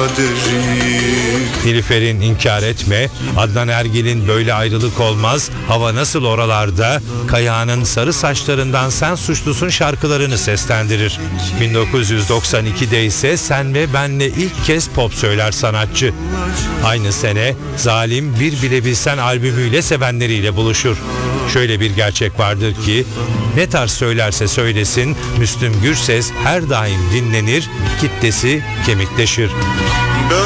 Nilüfer'in İnkar Etme, Adnan Ergil'in Böyle Ayrılık Olmaz, Hava Nasıl Oralarda, Kayahan'ın Sarı Saçlarından Sen Suçlusun şarkılarını seslendirir. 1992'de ise Sen ve Ben'le ilk kez pop söyler sanatçı. Aynı sene Zalim Bir Bile Bilsen albümüyle sevenleriyle buluşur. Şöyle bir gerçek vardır ki ne tarz söylerse söylesin Müslüm Gürses her daim dinlenir, kitlesi kemikleşir.